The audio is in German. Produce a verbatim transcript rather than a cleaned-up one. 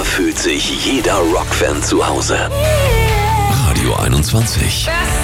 fühlt sich jeder Rockfan zu Hause. Radio einundzwanzig.